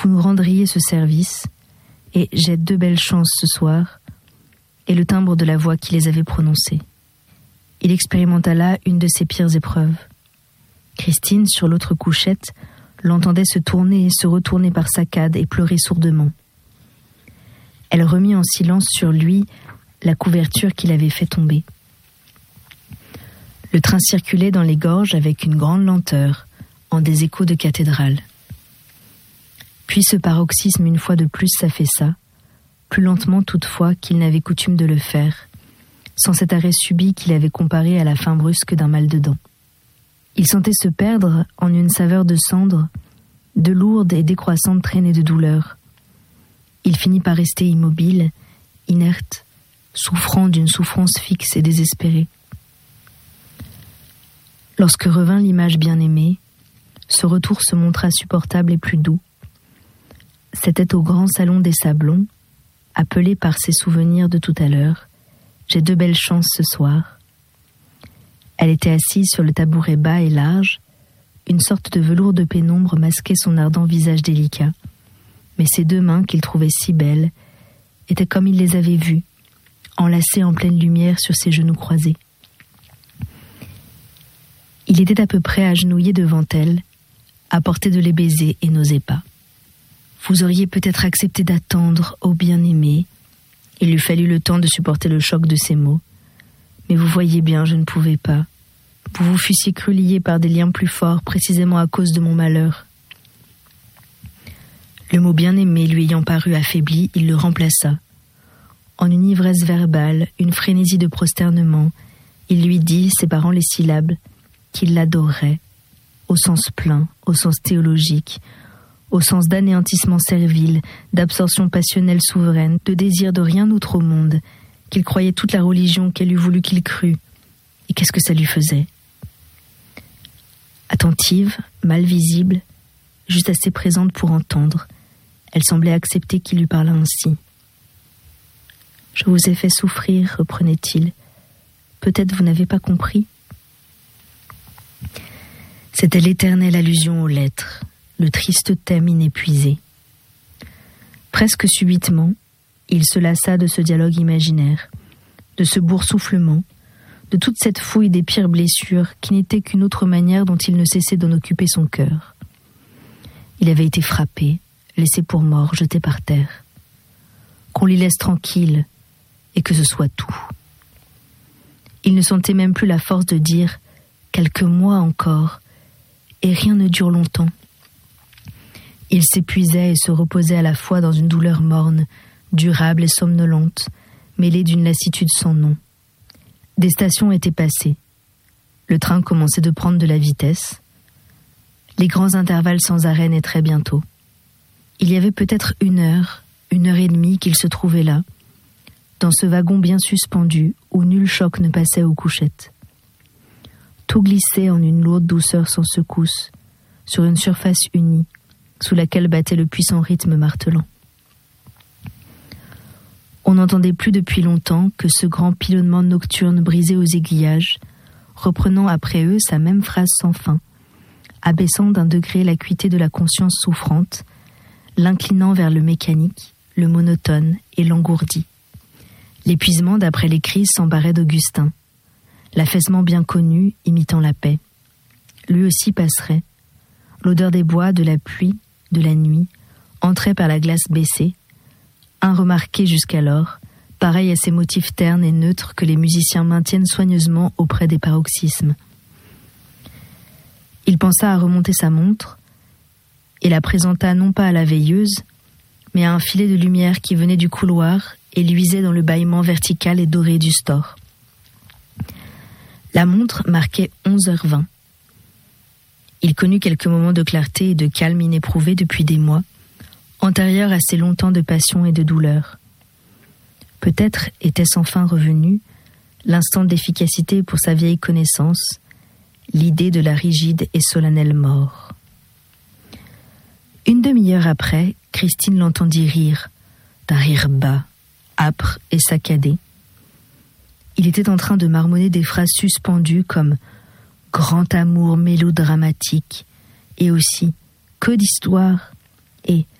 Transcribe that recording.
vous nous rendriez ce service, et j'ai 2 belles chances ce soir, et le timbre de la voix qui les avait prononcées. Il expérimenta là une de ses pires épreuves. Christine, sur l'autre couchette, l'entendait se tourner et se retourner par saccades et pleurer sourdement. Elle remit en silence sur lui la couverture qu'il avait fait tomber. Le train circulait dans les gorges avec une grande lenteur, en des échos de cathédrale. Puis ce paroxysme une fois de plus s'affaissa, plus lentement toutefois qu'il n'avait coutume de le faire, sans cet arrêt subit qu'il avait comparé à la fin brusque d'un mal de dents. Il sentait se perdre en une saveur de cendre, de lourdes et décroissantes traînées de douleur. Il finit par rester immobile, inerte, souffrant d'une souffrance fixe et désespérée. Lorsque revint l'image bien-aimée, ce retour se montra supportable et plus doux. C'était au grand salon des Sablons, appelé par ses souvenirs de tout à l'heure. J'ai 2 belles chances ce soir. Elle était assise sur le tabouret bas et large. Une sorte de velours de pénombre masquait son ardent visage délicat. Mais ses 2 mains, qu'il trouvait si belles, étaient comme il les avait vues, enlacées en pleine lumière sur ses genoux croisés. Il était à peu près agenouillé devant elle, à portée de les baiser et n'osait pas. Vous auriez peut-être accepté d'attendre, ô bien-aimé. Il lui fallut le temps de supporter le choc de ces mots. Mais vous voyez bien, je ne pouvais pas. Vous vous fussiez cru lié par des liens plus forts, précisément à cause de mon malheur. Le mot bien-aimé lui ayant paru affaibli, il le remplaça. En une ivresse verbale, une frénésie de prosternement, il lui dit, séparant les syllabes, qu'il l'adorait, au sens plein, au sens théologique, au sens d'anéantissement servile, d'absorption passionnelle souveraine, de désir de rien autre au monde, qu'il croyait toute la religion qu'elle eût voulu qu'il crût. Et qu'est-ce que ça lui faisait ? Attentive, mal visible, juste assez présente pour entendre, elle semblait accepter qu'il lui parlât ainsi. « Je vous ai fait souffrir, reprenait-il. Peut-être vous n'avez pas compris. » C'était l'éternelle allusion aux lettres, le triste thème inépuisé. Presque subitement, il se lassa de ce dialogue imaginaire, de ce boursouflement, de toute cette fouille des pires blessures qui n'était qu'une autre manière dont il ne cessait d'en occuper son cœur. Il avait été frappé, laissé pour mort, jeté par terre. Qu'on l'y laisse tranquille et que ce soit tout. Il ne sentait même plus la force de dire « quelques mois encore » et rien ne dure longtemps. Il s'épuisait et se reposait à la fois dans une douleur morne, durable et somnolente, mêlée d'une lassitude sans nom. Des stations étaient passées. Le train commençait de prendre de la vitesse. Les grands intervalles sans arrêt naîtraient bientôt. Il y avait peut-être 1 heure, 1 heure et demie qu'il se trouvait là, dans ce wagon bien suspendu où nul choc ne passait aux couchettes. Tout glissait en une lourde douceur sans secousse, sur une surface unie, sous laquelle battait le puissant rythme martelant. On n'entendait plus depuis longtemps que ce grand pilonnement nocturne brisé aux aiguillages, reprenant après eux sa même phrase sans fin, abaissant d'un degré l'acuité de la conscience souffrante, l'inclinant vers le mécanique, le monotone et l'engourdi. L'épuisement d'après les crises s'emparait d'Augustin, l'affaissement bien connu imitant la paix. Lui aussi passerait. L'odeur des bois, de la pluie, de la nuit, entrait par la glace baissée, remarqué jusqu'alors, pareil à ces motifs ternes et neutres que les musiciens maintiennent soigneusement auprès des paroxysmes. Il pensa à remonter sa montre et la présenta non pas à la veilleuse, mais à un filet de lumière qui venait du couloir et luisait dans le bâillement vertical et doré du store. La montre marquait 11h20. Il connut quelques moments de clarté et de calme inéprouvé depuis des mois, antérieurs à ces longs temps de passion et de douleur. Peut-être était-ce enfin revenu, l'instant d'efficacité pour sa vieille connaissance, l'idée de la rigide et solennelle mort. Une demi-heure après, Christine l'entendit rire, d'un rire bas, âpre et saccadé. Il était en train de marmonner des phrases suspendues comme « grand amour mélodramatique » et aussi « que d'histoire » et